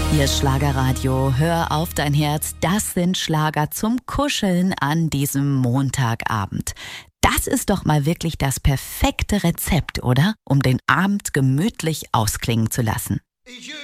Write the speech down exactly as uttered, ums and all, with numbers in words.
Ihr Schlagerradio, hör auf dein Herz, das sind Schlager zum Kuscheln an diesem Montagabend. Das ist doch mal wirklich das perfekte Rezept, oder? Um den Abend gemütlich ausklingen zu lassen.